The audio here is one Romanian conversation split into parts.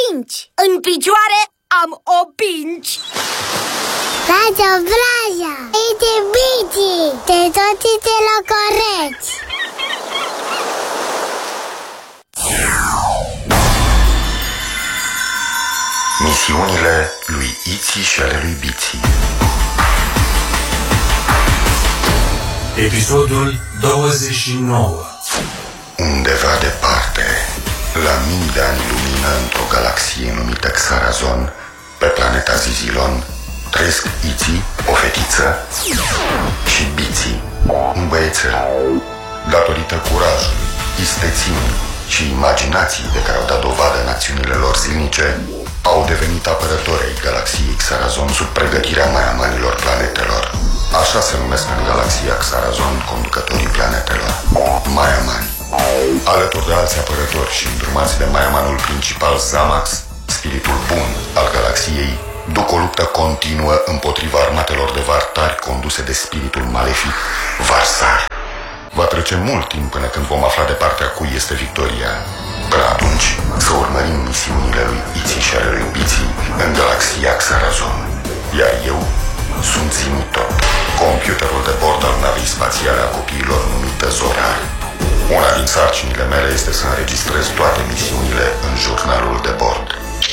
5. În picioare am opinci. Vraja, vraja, ite bici, te toți te locoreți. Misiunile lui Iții și ale lui Biții. Episodul 29. Undeva departe, la mii de ani lumină, într-o galaxie numită Xarazon, pe planeta Zizilon, trăiesc Iții, o fetiță, și Biții, un băiețel. Datorită curajului, isteții și imaginației de care au dat dovadă în acțiunile lor zilnice, au devenit apărători ai galaxiei Xarazon sub pregătirea maiamanilor planetelor. Așa se numesc în galaxia Xarazon conducătorii planetelor, maiamani. Alături de alți apărători și îndrumați de maiamanul principal Zamax, spiritul bun al galaxiei, duc o luptă continuă împotriva armatelor de vartari conduse de spiritul malefic Varsar. Va trece mult timp până când vom afla de partea cui este victoria. Până atunci, să urmărim misiunile lui Iții și ale lui Biții în galaxia Xarazon. Iar eu sunt Zimitot, computerul de bord al navei spațiale a copiilor numită Zorar. Una din sarcinile mele este să înregistrez toate misiunile în jurnalul de bord.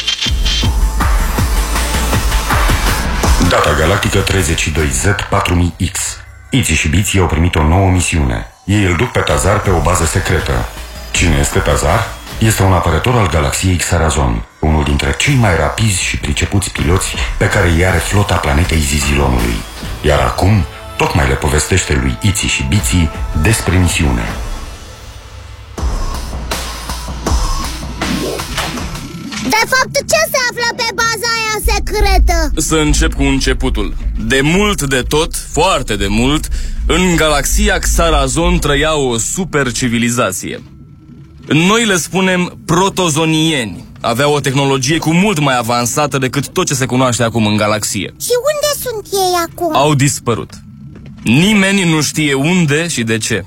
Data galactică 32Z4000X. Iții și Biții au primit o nouă misiune. Ei îl duc pe Tazar pe o bază secretă. Cine este Tazar? Este un apărător al galaxiei Xarazon, unul dintre cei mai rapizi și pricepuți piloți pe care îi are flota planetei Zizilonului. Iar acum, tocmai le povestește lui Iții și Biții despre misiune. De fapt, ce se află pe baza aia secretă? Să încep cu începutul. De mult de tot, foarte de mult, în galaxia Xarazon trăia o super civilizație. Noi le spunem protozonieni. Aveau o tehnologie cu mult mai avansată decât tot ce se cunoaște acum în galaxie. Și unde sunt ei acum? Au dispărut. Nimeni nu știe unde și de ce.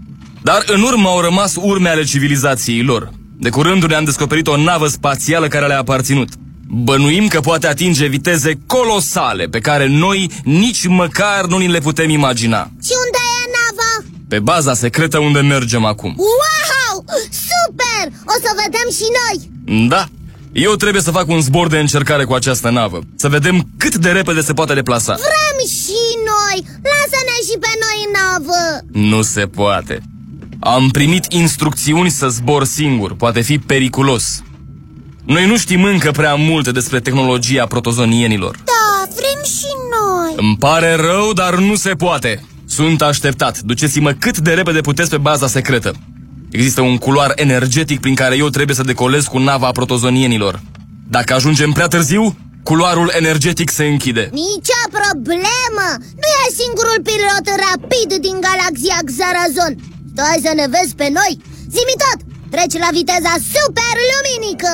Dar în urmă au rămas urme ale civilizației lor. De curând ne-am descoperit o navă spațială care le-a aparținut. Bănuim că poate atinge viteze colosale pe care noi nici măcar nu ni le putem imagina. Și unde e nava? Pe baza secretă unde mergem acum. Wow! Super! O să vedem și noi! Da, eu trebuie să fac un zbor de încercare cu această navă. Să vedem cât de repede se poate deplasa. Vrem și noi! Lasă-ne și pe noi în navă! Nu se poate. Am primit instrucțiuni să zbor singur. Poate fi periculos. Noi nu știm încă prea multe despre tehnologia protozonienilor. Da, vrem și noi! Îmi pare rău, dar nu se poate. Sunt așteptat. Duceți-mă cât de repede puteți pe baza secretă. Există un culoar energetic prin care eu trebuie să decolez cu nava protozonienilor. Dacă ajungem prea târziu, culoarul energetic se închide. Nicio problemă! Nu e singurul pilot rapid din galaxia Xarazon. Stai să ne vezi pe noi! Zimitot! Treci la viteza super luminică!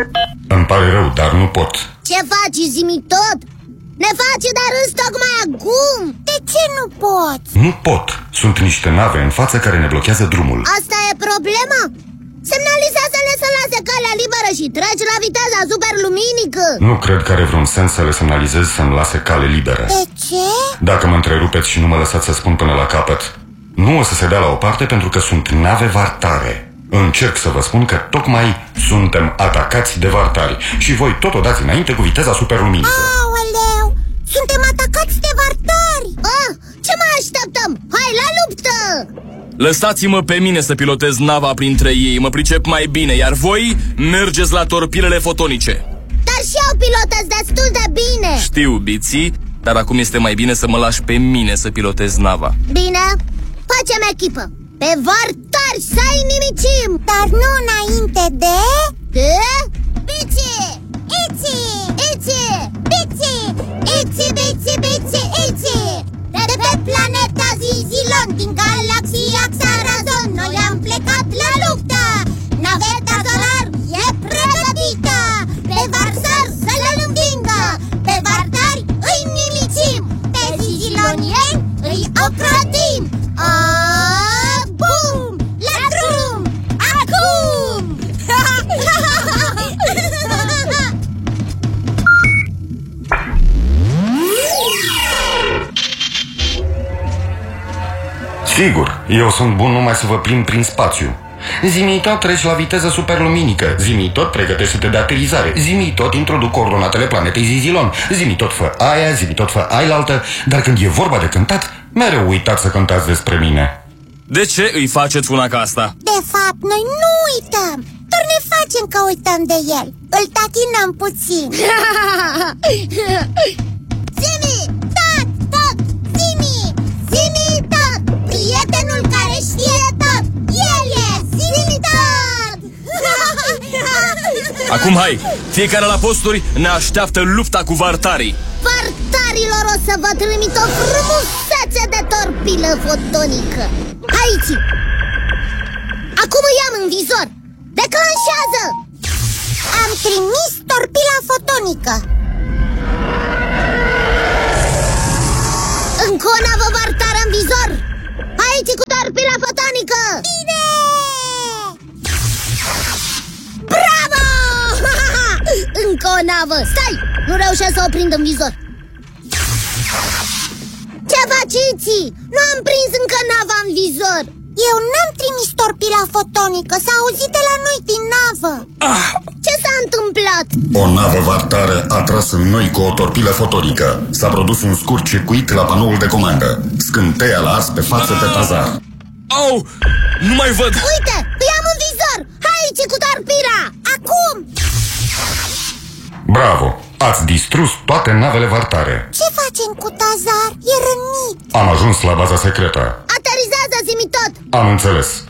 Îmi pare rău, dar nu pot. Ce faci, Zimitot? Ne faci de râs tocmai acum! De ce nu poți? Nu pot. Sunt niște nave în față care ne blochează drumul. Asta e problema? Semnalizează-le să lase calea liberă și treci la viteza super luminică! Nu cred că are vreun sens să le semnalizez să-mi lase cale liberă. De ce? Dacă mă întrerupeți și nu mă lăsați să spun până la capăt, nu o să se dea la o parte pentru că sunt nave vartare. Încerc să vă spun că tocmai suntem atacați de vartari și voi tot o dați înainte cu viteza superluminică. Aoleu! Suntem atacați de vartari! Ce mai așteptăm? Hai la luptă! Lăsați-mă pe mine să pilotez nava printre ei. Mă pricep mai bine, iar voi mergeți la torpilele fotonice. Dar și eu pilotez destul de bine! Știu, Biții, dar acum este mai bine să mă lași pe mine să pilotez nava. Bine, facem echipă! Pe vartari să-i nimicim! Dar nu înainte de... Biții! Iții! Iții! Biții! Iții, Biții, Biții, Iții! De pe planeta Zizilon din galaxia Xarazon noi am plecat la luptă! Naveta Zorar e pregătită! Pe Varsar să le învingă! Pe vartari îi nimicim! Pe zizilonieni îi ocrotim! Bum! La drum! Acum! Sigur, eu sunt bun numai să vă plimb prin spațiu. Zi-mi tot treci la viteză superluminică. Zi-mi tot pregătește-te de aterizare. Zi-mi tot introduc coordonatele planetei Zizilon. Zi-mi tot fă aia, zi-mi tot fă ailaltă. Dar când e vorba de cântat, mereu uitați să cântați despre mine. De ce îi faceți una ca asta? De fapt, noi nu uităm, doar ne facem că uităm de el. Îl tachinăm puțin. Zi-mi tot, tot, zi-mi, zi-mi tot. Prietenul care știe tot, el e, zi-mi tot. Acum hai, fiecare la posturi, ne așteaptă lupta cu vartarii. Vartarilor o să vă trimit o frumusețe de torpilă fotonică. Aici! Acum îi am în vizor. Declanșează! Am trimis torpila fotonică. Încă o navă vartară în vizor. Aici cu torpila fotonică. Bine! Bravo! Încă o navă. Stai! Nu reușesc să o prind în vizor. Ce faci, Iți? Nu am prins încă nava în vizor. Eu n-am trimis torpila fotonică. S-a auzit de la noi din navă. Ce s-a întâmplat? O navă vartară a tras în noi cu o torpilă fotonică. S-a produs un scurt circuit la panoul de comandă. Scânteia l-a ars pe față pe Tazar. Au! Nu mai văd! Uite! Îi am în vizor! Aici cu torpila! Acum! Bravo! Ați distrus toate navele vartare. Ce facem cu Tazar? E rănit. Am ajuns la baza secretă. Aterizează, zi-mi tot! Am înțeles.